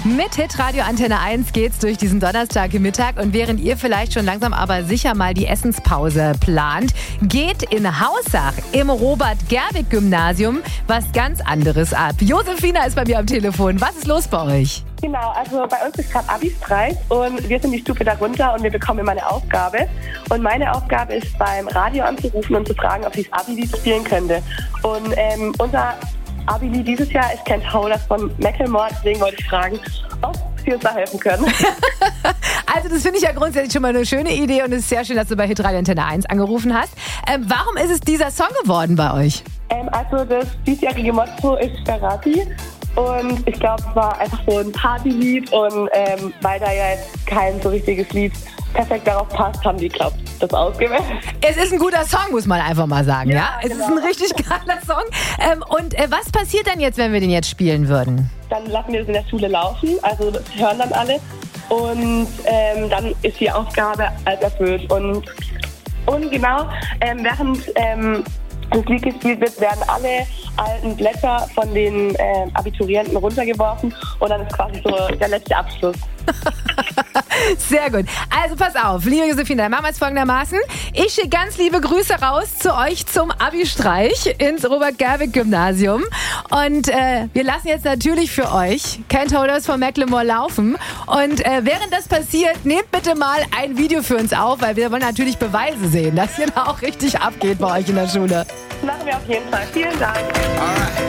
Mit Hitradio Antenne 1 geht's durch diesen Donnerstagmittag und während ihr vielleicht schon langsam aber sicher mal die Essenspause plant, geht in Haussach im Robert-Gerwig-Gymnasium was ganz anderes ab. Josefina ist bei mir am Telefon. Was ist los bei euch? Genau, also bei uns ist gerade Abi-Streik und wir sind die Stufe darunter und wir bekommen immer eine Aufgabe. Und meine Aufgabe ist, beim Radio anzurufen und zu fragen, ob ich das Abi-Lied spielen könnte. Und unser Abi-Lied dieses Jahr ist Can't Hold Us von Macklemore, deswegen wollte ich fragen, ob Sie uns da helfen können. Also das finde ich ja grundsätzlich schon mal eine schöne Idee und es ist sehr schön, dass du bei Hitradio Antenne 1 angerufen hast. Warum ist es dieser Song geworden bei euch? Also das diesjährige Motto ist Ferrati. Und ich glaube, es war einfach so ein Partylied und weil da ja jetzt kein so richtiges Lied perfekt darauf passt, haben die, glaube ich, das ausgewählt. Es ist ein guter Song, muss man einfach mal sagen, ja? Es genau. ist ein richtig geiler Song. Und was passiert denn jetzt, wenn wir den jetzt spielen würden? Dann lassen wir es in der Schule laufen, also das hören dann alle. Und dann ist die Aufgabe als erfüllt. Und genau, während das Lied gespielt wird, werden alle alten Blätter von den Abiturienten runtergeworfen und dann ist quasi so der letzte Abschluss. Sehr gut. Also pass auf, liebe Josefina, dann machen wir es folgendermaßen. Ich schicke ganz liebe Grüße raus zu euch zum Abi-Streich ins Robert-Gerwig-Gymnasium. Und wir lassen jetzt natürlich für euch Can't Hold Us von Macklemore laufen. Und während das passiert, nehmt bitte mal ein Video für uns auf, weil wir wollen natürlich Beweise sehen, dass hier da auch richtig abgeht bei euch in der Schule. Das machen wir auf jeden Fall. Vielen Dank. All right.